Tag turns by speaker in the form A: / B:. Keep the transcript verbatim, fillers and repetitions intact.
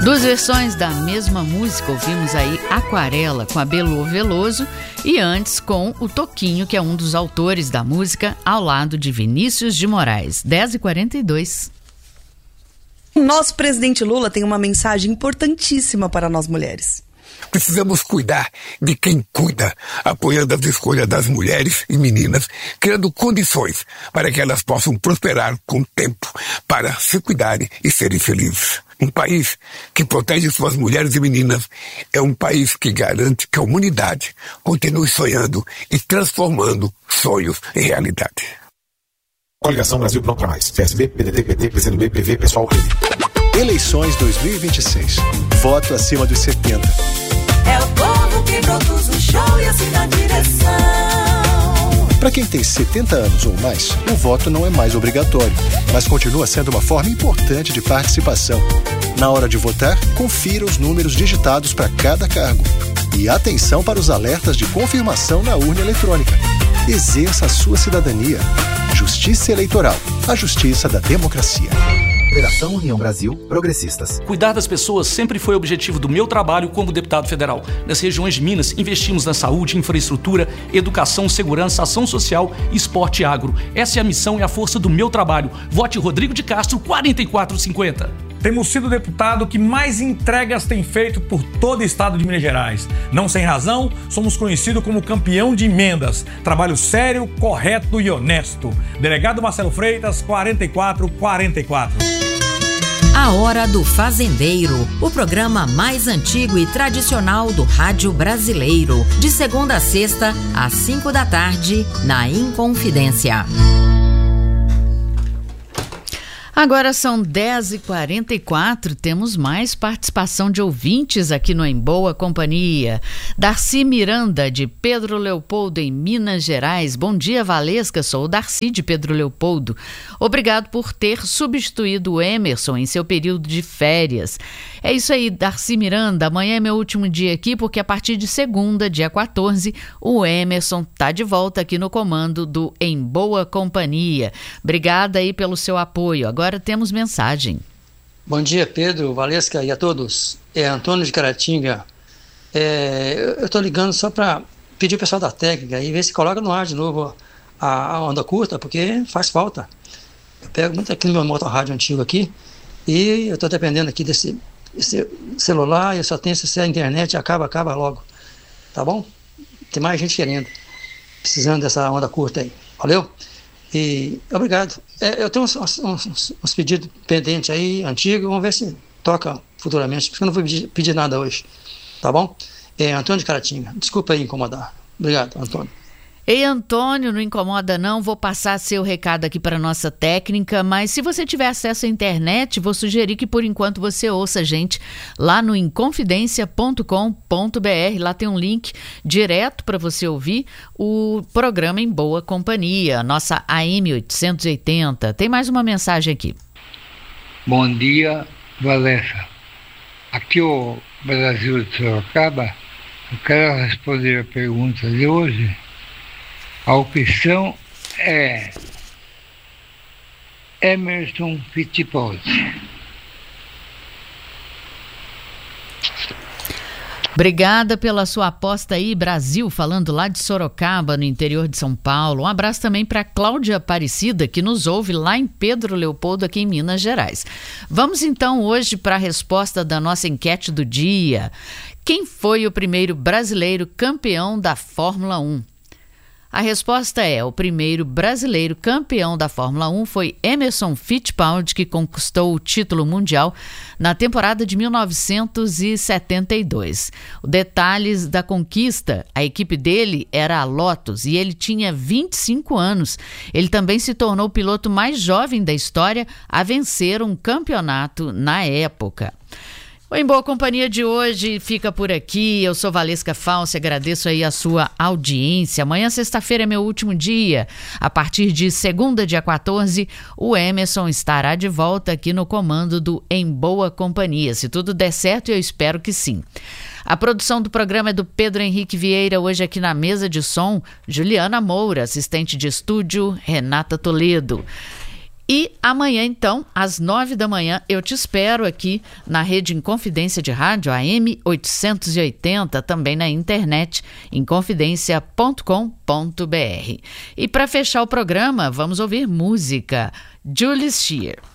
A: Duas versões da mesma música, ouvimos aí Aquarela com a Belu Veloso e antes com o Toquinho, que é um dos autores da música, ao lado de Vinícius de Moraes. dez e quarenta e dois.
B: Nosso presidente Lula tem uma mensagem importantíssima para nós mulheres.
C: Precisamos cuidar de quem cuida, apoiando as escolhas das mulheres e meninas, criando condições para que elas possam prosperar com o tempo, para se cuidarem e serem felizes. Um país que protege suas mulheres e meninas é um país que garante que a humanidade continue sonhando e transformando sonhos em realidade.
D: Coligação Brasil Pronto pra Mais. P S B, P D T, P T, P C do B, P V, Pessoal, Rede.
E: Eleições dois mil e vinte e seis. Voto acima dos setenta.
F: É o povo que produz o show e assina a direção.
E: Para quem tem setenta anos ou mais, o voto não é mais obrigatório, mas continua sendo uma forma importante de participação. Na hora de votar, confira os números digitados para cada cargo. E atenção para os alertas de confirmação na urna eletrônica. Exerça a sua cidadania. Justiça Eleitoral, a justiça da democracia.
G: Federação União Brasil, Progressistas.
H: Cuidar das pessoas sempre foi o objetivo do meu trabalho como deputado federal. Nas regiões de Minas, investimos na saúde, infraestrutura, educação, segurança, ação social, esporte e agro. Essa é a missão e a força do meu trabalho. Vote Rodrigo de Castro, quarenta e quatro cinquenta.
I: Temos sido o deputado que mais entregas tem feito por todo o estado de Minas Gerais. Não sem razão, somos conhecidos como campeão de emendas. Trabalho sério, correto e honesto. Delegado Marcelo Freitas, quarenta e quatro quarenta e quatro.
J: A Hora do Fazendeiro, o programa mais antigo e tradicional do rádio brasileiro. De segunda a sexta, às cinco da tarde, na Inconfidência.
A: Agora são dez e quarenta e quatro, temos mais participação de ouvintes aqui no Em Boa Companhia. Darcy Miranda, de Pedro Leopoldo, em Minas Gerais. Bom dia, Valesca, sou o Darcy, de Pedro Leopoldo. Obrigado por ter substituído o Emerson em seu período de férias. É isso aí, Darcy Miranda, amanhã é meu último dia aqui, porque a partir de segunda, dia quatorze, o Emerson está de volta aqui no comando do Em Boa Companhia. Obrigada aí pelo seu apoio. Agora Agora temos mensagem.
K: Bom dia, Pedro, Valesca e a todos. É Antônio de Caratinga. É, eu estou ligando só para pedir o pessoal da técnica e ver se coloca no ar de novo a, a onda curta, porque faz falta. Eu pego muito aqui no meu motorrádio antigo aqui e eu estou dependendo aqui desse, desse celular e eu só tenho se a internet acaba, acaba logo. Tá bom? Tem mais gente querendo, precisando dessa onda curta aí. Valeu? E obrigado. É, eu tenho uns, uns, uns pedidos pendentes aí, antigos, vamos ver se toca futuramente, porque eu não vou pedir, pedir nada hoje. Tá bom? É Antônio de Caratinga. Desculpa aí incomodar. Obrigado, Antônio.
A: Ei, Antônio, não incomoda não, vou passar seu recado aqui para a nossa técnica, mas se você tiver acesso à internet, vou sugerir que por enquanto você ouça a gente lá no inconfidencia ponto com ponto b r, lá tem um link direto para você ouvir o programa Em Boa Companhia, nossa A M oitocentos e oitenta. Tem mais uma mensagem aqui.
L: Bom dia, Valesca. Aqui o Brasil de Sorocaba, eu quero responder a pergunta de hoje. A opção é Emerson Fittipaldi.
A: Obrigada pela sua aposta aí, Brasil, falando lá de Sorocaba, no interior de São Paulo. Um abraço também para Cláudia Aparecida, que nos ouve lá em Pedro Leopoldo, aqui em Minas Gerais. Vamos então hoje para a resposta da nossa enquete do dia. Quem foi o primeiro brasileiro campeão da Fórmula um? A resposta é: o primeiro brasileiro campeão da Fórmula um foi Emerson Fittipaldi, que conquistou o título mundial na temporada de mil novecentos e setenta e dois. O detalhes da conquista: a equipe dele era a Lotus e ele tinha vinte e cinco anos. Ele também se tornou o piloto mais jovem da história a vencer um campeonato na época. O Em Boa Companhia de hoje fica por aqui. Eu sou Valesca Falsi, agradeço aí a sua audiência. Amanhã, sexta-feira, é meu último dia. A partir de segunda, dia quatorze, o Emerson estará de volta aqui no comando do Em Boa Companhia. Se tudo der certo, eu espero que sim. A produção do programa é do Pedro Henrique Vieira, hoje aqui na mesa de som, Juliana Moura, assistente de estúdio, Renata Toledo. E amanhã, então, às nove da manhã, eu te espero aqui na Rede Inconfidência de Rádio, A M oitocentos e oitenta, também na internet, inconfidencia ponto com ponto b r. E para fechar o programa, vamos ouvir música. Julius Shear.